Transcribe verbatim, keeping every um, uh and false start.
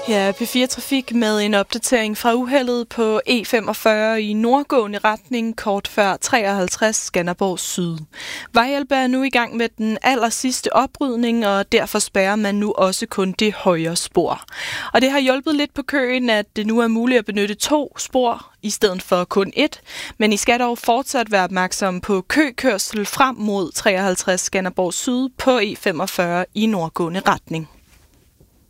Ja, P fire Trafik med en opdatering fra uheldet på E femogfyrre i nordgående retning kort før treoghalvtreds Skanderborg Syd. Vejhjælp er nu i gang med den aller sidste oprydning, og derfor spærrer man nu også kun det højre spor. Og det har hjulpet lidt på køen, at det nu er muligt at benytte to spor i stedet for kun et, men I skal dog fortsat være opmærksom på køkørsel frem mod treoghalvtreds Skanderborg Syd på E femogfyrre i nordgående retning.